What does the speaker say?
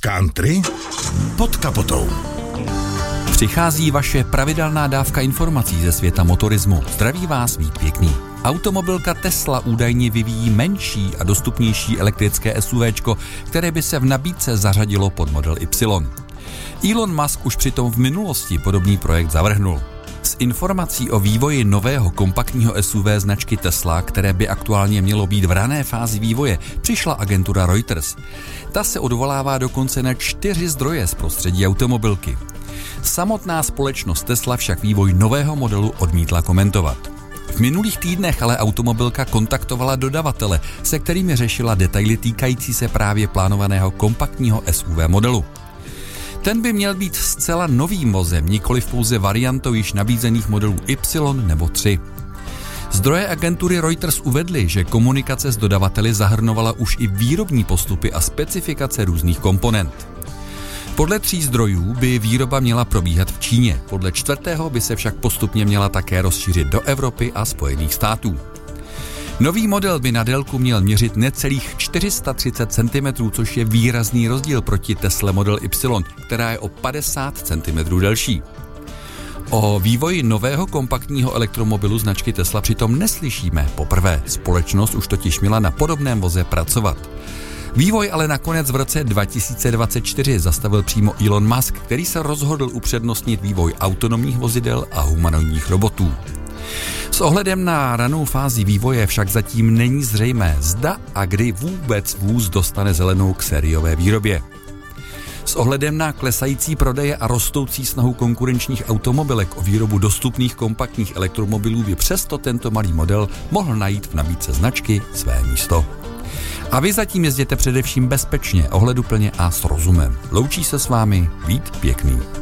Country pod kapotou. Přichází vaše pravidelná dávka informací ze světa motorismu. Zdraví vás Vít Pěkný. Automobilka Tesla údajně vyvíjí menší a dostupnější elektrické SUVčko, které by se v nabídce zařadilo pod model Y. Elon Musk už přitom v minulosti podobný projekt zavrhnul. S informací o vývoji nového kompaktního SUV značky Tesla, které by aktuálně mělo být v rané fázi vývoje, přišla agentura Reuters. Ta se odvolává dokonce na 4 zdroje z prostředí automobilky. Samotná společnost Tesla však vývoj nového modelu odmítla komentovat. V minulých týdnech ale automobilka kontaktovala dodavatele, se kterými řešila detaily týkající se právě plánovaného kompaktního SUV modelu. Ten by měl být zcela novým vozem, nikoliv pouze variantou již nabízených modelů Y nebo 3. Zdroje agentury Reuters uvedly, že komunikace s dodavateli zahrnovala už i výrobní postupy a specifikace různých komponent. Podle 3 zdrojů by výroba měla probíhat v Číně, podle 4. by se však postupně měla také rozšířit do Evropy a Spojených států. Nový model by na délku měl měřit necelých 430 cm, což je výrazný rozdíl proti Tesla Model Y, která je o 50 cm delší. O vývoji nového kompaktního elektromobilu značky Tesla přitom neslyšíme poprvé. Společnost už totiž měla na podobném voze pracovat. Vývoj ale nakonec v roce 2024 zastavil přímo Elon Musk, který se rozhodl upřednostnit vývoj autonomních vozidel a humanoidních robotů. S ohledem na ranou fázi vývoje však zatím není zřejmé, zda a kdy vůbec vůz dostane zelenou k sériové výrobě. S ohledem na klesající prodeje a rostoucí snahu konkurenčních automobilek o výrobu dostupných kompaktních elektromobilů by přesto tento malý model mohl najít v nabídce značky své místo. A vy zatím jezděte především bezpečně, ohleduplně a s rozumem. Loučí se s vámi Vít Pěkný.